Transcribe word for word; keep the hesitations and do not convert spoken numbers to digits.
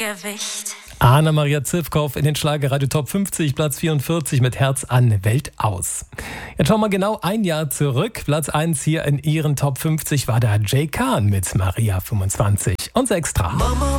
Gewicht. Anna-Maria Zivkow in den Schlagerradio Top fünfzig, Platz vierundvierzig mit Herz an, Welt aus. Jetzt schauen wir genau ein Jahr zurück. Platz eins hier in ihren Top fünfzig war da Jay Khan mit Maria fünfundzwanzig. Unser Extra. Mama,